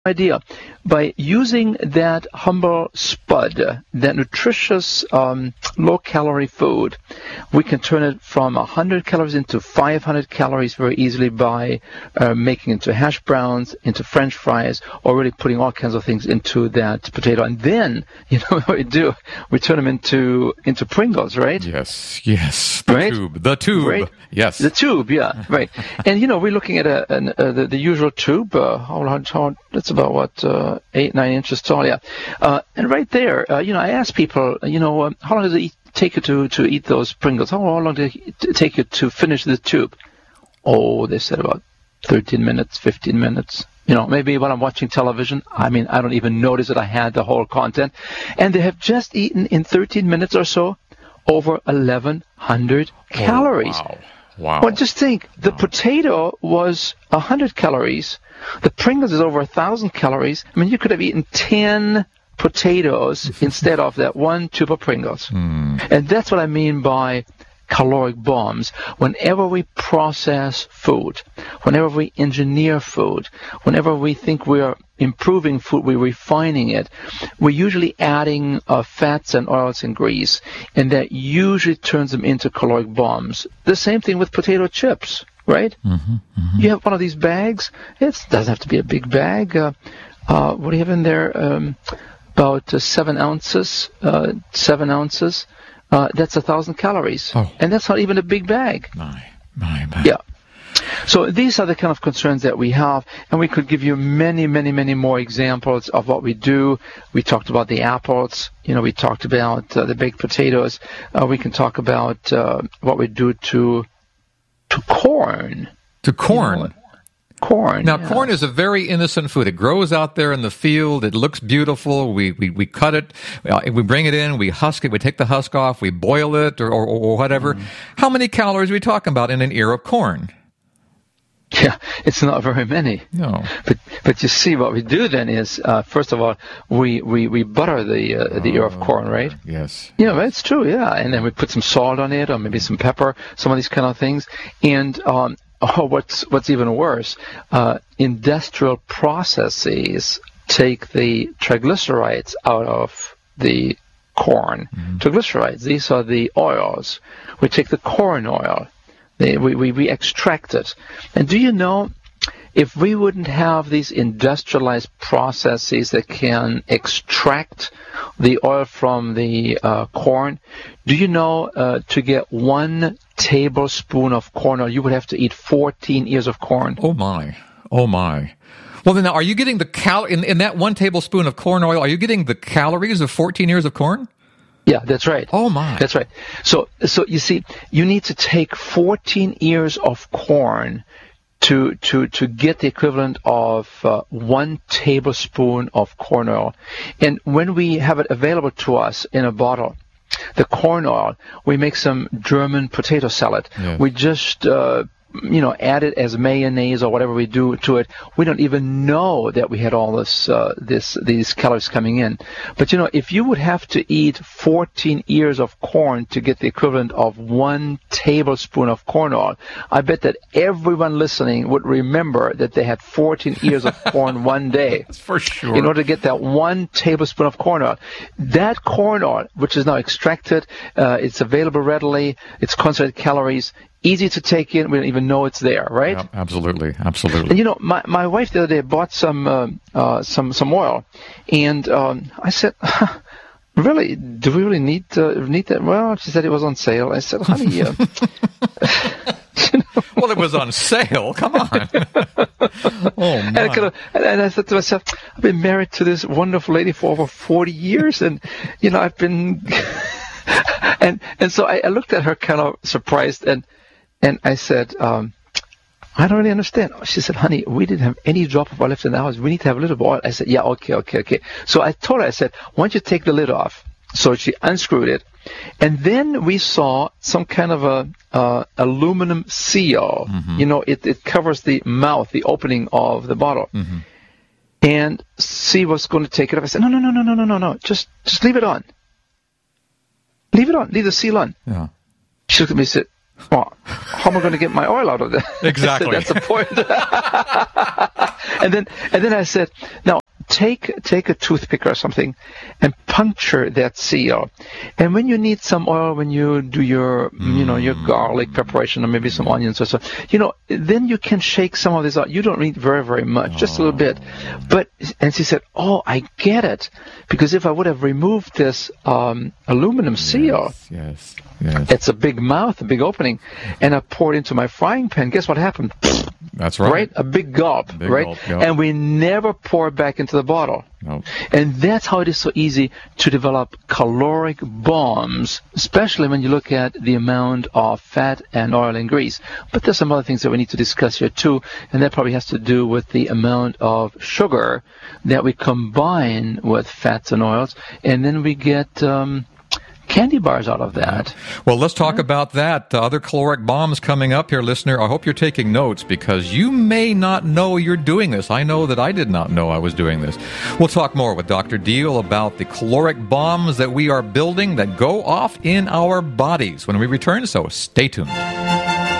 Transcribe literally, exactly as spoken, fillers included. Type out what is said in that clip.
idea. By using that humble spud, that nutritious, um, low-calorie food, we can turn it from one hundred calories into five hundred calories very easily by uh, making into hash browns, into French fries, or really putting all kinds of things into that potato. And then, you know what we do? We turn them into into Pringles, right? Yes, yes. The right? tube. The tube. Right? Yes. The tube, yeah, right. And, you know, we're looking at a, an, uh, the, the usual tube. Uh, how, how, that's about, what, uh, eight, nine inches tall, yeah. Uh, and right there, uh, you know, I ask people, you know, um, how long does it eat, take you to, to eat those Pringles? How long does it take you to finish the tube? Oh, they said about thirteen minutes, fifteen minutes. You know, maybe when I'm watching television, I mean, I don't even notice that I had the whole content. And they have just eaten in thirteen minutes or so over eleven hundred calories. Oh, wow. Wow. Well, just think, the wow. potato was one hundred calories. The Pringles is over one thousand calories. I mean, you could have eaten ten potatoes instead of that one tube of Pringles. Mm. And that's what I mean by caloric bombs. Whenever we process food, whenever we engineer food, whenever we think we are improving food, we're refining it, we're usually adding uh, fats and oils and grease, and that usually turns them into caloric bombs. The same thing with potato chips, right? Mm-hmm, mm-hmm. You have one of these bags. It doesn't have to be a big bag. Uh, uh, what do you have in there? Um, about uh, seven ounces, uh, seven ounces. Uh, that's a thousand calories, oh. and that's not even a big bag. My, my, my. Yeah. So these are the kind of concerns that we have, and we could give you many, many, many more examples of what we do. We talked about the apples. You know, we talked about uh, the baked potatoes. Uh, we can talk about uh, what we do to to corn. To corn. You know, corn. Now, yeah. corn is a very innocent food. It grows out there in the field. It looks beautiful. We we, we cut it. Uh, we bring it in. We husk it. We take the husk off. We boil it or, or, or whatever. Mm. How many calories are we talking about in an ear of corn? Yeah, it's not very many. No. But but you see, what we do then is, uh, first of all, we, we, we butter the uh, the ear of corn, right? Yes. Yeah, that's true, yeah. And then we put some salt on it, or maybe some pepper, some of these kind of things. And um, oh, what's what's even worse, uh, industrial processes take the triglycerides out of the corn. Mm-hmm. Triglycerides, these are the oils. We take the corn oil. We, we, we extract it. And do you know, if we wouldn't have these industrialized processes that can extract the oil from the uh, corn, do you know uh, to get one tablespoon of corn oil, you would have to eat fourteen ears of corn? Oh, my. Oh, my. Well, then, are you getting the cal in, in that one tablespoon of corn oil, are you getting the calories of fourteen ears of corn? Yeah, that's right. Oh, my. That's right. So, so you see, you need to take fourteen ears of corn to to to get the equivalent of uh, one tablespoon of corn oil. And when we have it available to us in a bottle, the corn oil, we make some German potato salad. Yeah. We just uh, you know, add it as mayonnaise or whatever we do to it. We don't even know that we had all this, uh, this, these calories coming in. But you know, if you would have to eat fourteen ears of corn to get the equivalent of one tablespoon of corn oil, I bet that everyone listening would remember that they had fourteen ears of corn one day. For sure. In order to get that one tablespoon of corn oil. That corn oil, which is now extracted, uh, it's available readily, it's concentrated calories, easy to take in. We don't even know it's there, right? Yeah, absolutely, absolutely. And you know, my my wife the other day bought some uh, uh, some some oil, and um, I said, "Really? Do we really need uh, need that?" Well, she said it was on sale. I said, "Honey." Uh, you know, well, it was on sale. Come on. Oh, my. And I, could have, and I said to myself, I've been married to this wonderful lady for over forty years, and you know, I've been, and and so I, I looked at her kind of surprised, and. And I said, um, I don't really understand. She said, honey, we didn't have any drop of oil left in the house. We need to have a little bit of oil. I said, yeah, okay, okay, okay. So I told her, I said, why don't you take the lid off? So she unscrewed it. And then we saw some kind of a uh, aluminum seal. Mm-hmm. You know, it, it covers the mouth, the opening of the bottle. Mm-hmm. And she was going to take it off. I said, no, no, no, no, no, no, no, no. Just, just leave it on. Leave it on. Leave the seal on. Yeah. She looked at me and said, well, how am I going to get my oil out of that? Exactly. That's the point. and then and then I said, now take take a toothpick or something and puncture that seal. And when you need some oil, when you do your mm. you know your garlic preparation or maybe some onions or so, you know, then you can shake some of this out. You don't need very very much, oh. just a little bit. But and she said, oh, I get it, because if I would have removed this um, aluminum yes, seal, yes, yes, it's a big mouth, a big opening, and I poured into my frying pan. Guess what happened? That's right. Right? A big gulp, big right? Gulp, yep. And we never pour it back into the bottle. Nope. And that's how it is so easy to develop caloric bombs, especially when you look at the amount of fat and oil and grease. But there's some other things that we need to discuss here too, and that probably has to do with the amount of sugar that we combine with fats and oils, and then we get um, candy bars out of that. Well, let's talk yeah. about that. Uh, other caloric bombs coming up here, listener. I hope you're taking notes, because you may not know you're doing this. I know that I did not know I was doing this. We'll talk more with Doctor Deal about the caloric bombs that we are building that go off in our bodies when we return, so stay tuned.